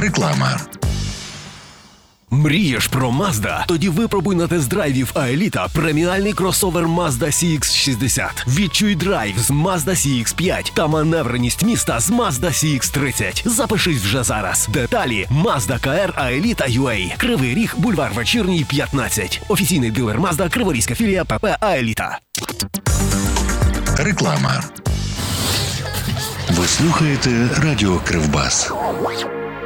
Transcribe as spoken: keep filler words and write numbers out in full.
Реклама. Мрієш про Mazda? Тоді випробуй на тест-драйві в Аеліта преміальний кросовер Mazda сі ікс шістдесят. Відчуй драйв з Mazda сі ікс п'ять та маневреність міста з Mazda сі ікс тридцять. Запишись вже зараз. Деталі Mazda ка ар Аеліта ю ей. Кривий Ріг, бульвар Вечірній, п'ятнадцять. Офіційний дилер Mazda, Криворізька філія ПП Аеліта. Реклама. Ви слухаєте Радіо Кривбас.